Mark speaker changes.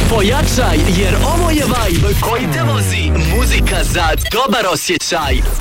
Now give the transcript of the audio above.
Speaker 1: Pojačaj, jer ovo je vibe koji te vozi. Muzika za dobar osjećaj.